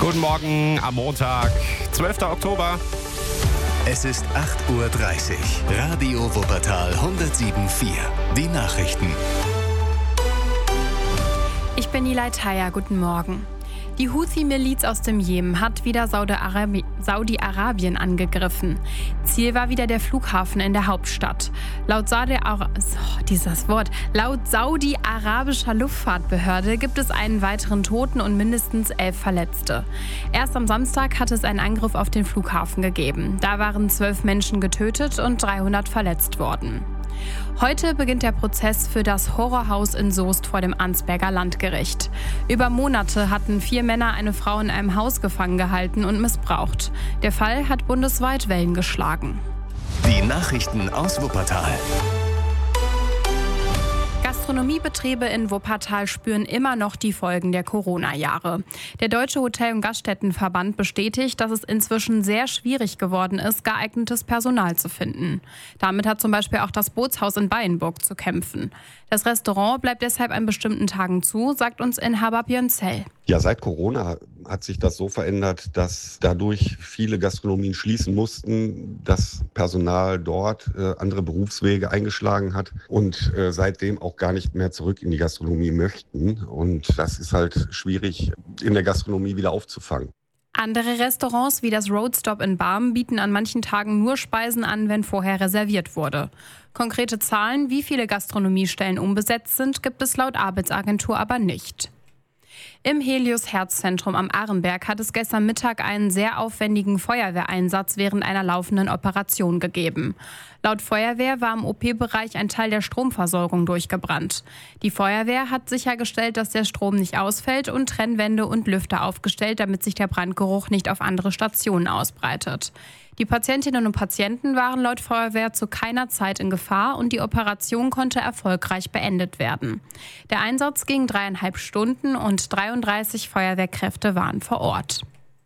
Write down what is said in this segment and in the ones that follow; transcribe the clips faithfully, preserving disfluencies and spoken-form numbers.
Guten Morgen am Montag, zwölfter Oktober. Es ist acht Uhr dreißig. Radio Wuppertal hundertsieben Komma vier. Die Nachrichten. Ich bin Nilay Taya. Guten Morgen. Die Houthi-Miliz aus dem Jemen hat wieder Saudi-Arabi- Saudi-Arabien angegriffen. Ziel war wieder der Flughafen in der Hauptstadt. Laut, Saudi oh, dieses Wort. Laut saudi-arabischer Luftfahrtbehörde gibt es einen weiteren Toten und mindestens elf Verletzte. Erst am Samstag hat es einen Angriff auf den Flughafen gegeben. Da waren zwölf Menschen getötet und dreihundert verletzt worden. Heute beginnt der Prozess für das Horrorhaus in Soest vor dem Arnsberger Landgericht. Über Monate hatten vier Männer eine Frau in einem Haus gefangen gehalten und missbraucht. Der Fall hat bundesweit Wellen geschlagen. Die Nachrichten aus Wuppertal. Gastronomiebetriebe in Wuppertal spüren immer noch die Folgen der Corona-Jahre. Der Deutsche Hotel- und Gaststättenverband bestätigt, dass es inzwischen sehr schwierig geworden ist, geeignetes Personal zu finden. Damit hat zum Beispiel auch das Bootshaus in Beyenburg zu kämpfen. Das Restaurant bleibt deshalb an bestimmten Tagen zu, sagt uns Inhaber Björn Zell. Ja, seit Corona hat sich das so verändert, dass dadurch viele Gastronomien schließen mussten, das Personal dort äh, andere Berufswege eingeschlagen hat und äh, seitdem auch gar nicht mehr zurück in die Gastronomie möchten. Und das ist halt schwierig in der Gastronomie wieder aufzufangen. Andere Restaurants wie das Roadstop in Barmen bieten an manchen Tagen nur Speisen an, wenn vorher reserviert wurde. Konkrete Zahlen, wie viele Gastronomiestellen unbesetzt sind, gibt es laut Arbeitsagentur aber nicht. Im Helios-Herzzentrum am Arenberg hat es gestern Mittag einen sehr aufwendigen Feuerwehreinsatz während einer laufenden Operation gegeben. Laut Feuerwehr war im O P-Bereich ein Teil der Stromversorgung durchgebrannt. Die Feuerwehr hat sichergestellt, dass der Strom nicht ausfällt und Trennwände und Lüfter aufgestellt, damit sich der Brandgeruch nicht auf andere Stationen ausbreitet. Die Patientinnen und Patienten waren laut Feuerwehr zu keiner Zeit in Gefahr und die Operation konnte erfolgreich beendet werden. Der Einsatz ging dreieinhalb Stunden und dreiunddreißig Feuerwehrkräfte waren vor Ort.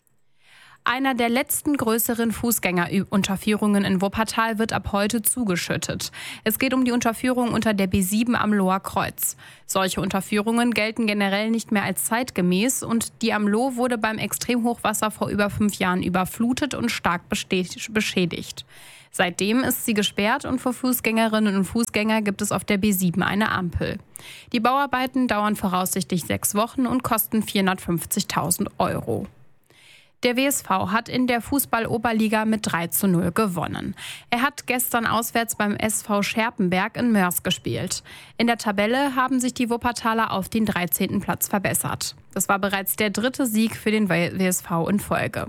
Einer der letzten größeren Fußgängerunterführungen in Wuppertal wird ab heute zugeschüttet. Es geht um die Unterführung unter der B sieben am Loher Kreuz. Solche Unterführungen gelten generell nicht mehr als zeitgemäß und die am Loh wurde beim Extremhochwasser vor über fünf Jahren überflutet und stark beschädigt. Seitdem ist sie gesperrt und für Fußgängerinnen und Fußgänger gibt es auf der B sieben eine Ampel. Die Bauarbeiten dauern voraussichtlich sechs Wochen und kosten vierhundertfünfzigtausend Euro. Der W S V hat in der Fußball-Oberliga mit drei zu null gewonnen. Er hat gestern auswärts beim S V Scherpenberg in Mörs gespielt. In der Tabelle haben sich die Wuppertaler auf den dreizehnten Platz verbessert. Das war bereits der dritte Sieg für den W S V in Folge.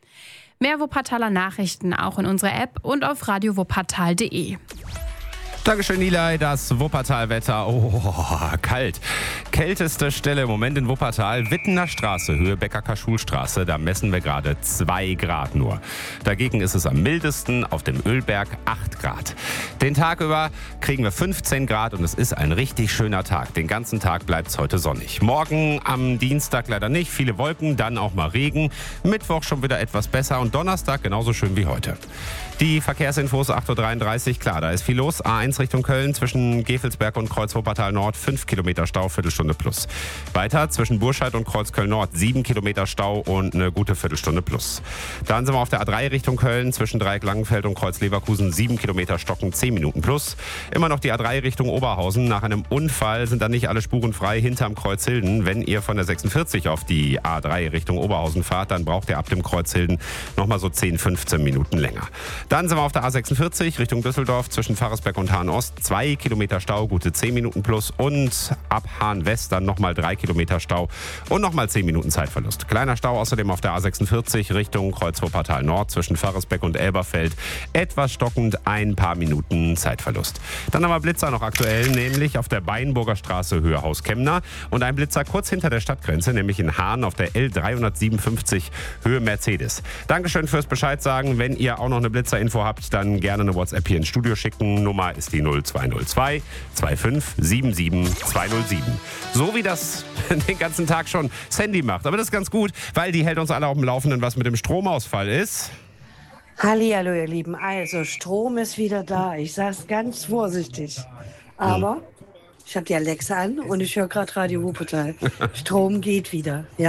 Mehr Wuppertaler Nachrichten auch in unserer App und auf radio wuppertal punkt de. Dankeschön, Nilay. Das Wuppertal-Wetter. Oh, kalt. Kälteste Stelle im Moment in Wuppertal. Wittener Straße, Höhe Becker-Kaschulstraße. Da messen wir gerade zwei Grad nur. Dagegen ist es am mildesten auf dem Ölberg acht Grad. Den Tag über kriegen wir fünfzehn Grad und es ist ein richtig schöner Tag. Den ganzen Tag bleibt es heute sonnig. Morgen am Dienstag leider nicht. Viele Wolken, dann auch mal Regen. Mittwoch schon wieder etwas besser und Donnerstag genauso schön wie heute. Die Verkehrsinfos acht Uhr dreiunddreißig. Klar, da ist viel los. A eins Richtung Köln zwischen Gevelsberg und Kreuz Wuppertal Nord. fünf Kilometer Stau, Viertelstunde plus. Weiter zwischen Burscheid und Kreuz Köln Nord. sieben Kilometer Stau und eine gute Viertelstunde plus. Dann sind wir auf der A drei Richtung Köln zwischen Dreieck Langenfeld und Kreuz Leverkusen. sieben Kilometer Stocken, zehn Minuten plus. Immer noch die A drei Richtung Oberhausen. Nach einem Unfall sind dann nicht alle Spuren frei hinterm Kreuz Hilden. Wenn ihr von der sechsundvierzig auf die A drei Richtung Oberhausen fahrt, dann braucht ihr ab dem Kreuz Hilden nochmal so zehn, fünfzehn Minuten länger. Dann sind wir auf der A sechsundvierzig Richtung Düsseldorf zwischen Pfarrersberg und Hahn Ost. zwei Kilometer Stau, gute zehn Minuten plus. Und ab Hahn West dann nochmal drei Kilometer Stau und nochmal zehn Minuten Zeitverlust. Kleiner Stau außerdem auf der A sechsundvierzig Richtung Kreuz Wuppertal Nord zwischen Pfarrersberg und Elberfeld. Etwas stockend, ein paar Minuten Zeitverlust. Dann haben wir Blitzer noch aktuell, nämlich auf der Beyenburger Straße Höhe Haus Kemner. Und ein Blitzer kurz hinter der Stadtgrenze, nämlich in Hahn auf der L dreihundertsiebenundfünfzig Höhe Mercedes. Dankeschön fürs Bescheid sagen. Wenn ihr auch noch eine Blitzer-Info habt, dann gerne eine WhatsApp hier ins Studio schicken. Nummer ist die null zwei null zwei zwei fünf sieben sieben zwei null sieben. So wie das den ganzen Tag schon Sandy macht. Aber das ist ganz gut, weil die hält uns alle auf dem Laufenden, was mit dem Stromausfall ist. Hallihallo, ihr Lieben. Also, Strom ist wieder da. Ich sage es ganz vorsichtig. Aber hm. ich habe die Alexa an und ich höre gerade Radio Wuppertal. Strom geht wieder, ja?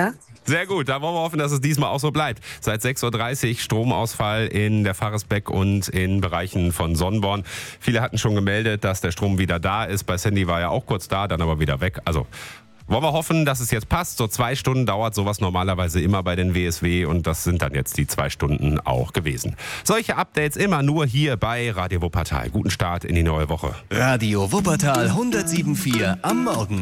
Sehr gut, da wollen wir hoffen, dass es diesmal auch so bleibt. Seit sechs Uhr dreißig Stromausfall in der Pfarrersbeck und in Bereichen von Sonnborn. Viele hatten schon gemeldet, dass der Strom wieder da ist. Bei Sandy war er auch kurz da, dann aber wieder weg. Also wollen wir hoffen, dass es jetzt passt. So zwei Stunden dauert sowas normalerweise immer bei den W S W und das sind dann jetzt die zwei Stunden auch gewesen. Solche Updates immer nur hier bei Radio Wuppertal. Guten Start in die neue Woche. Radio Wuppertal hundertsieben Komma vier am Morgen.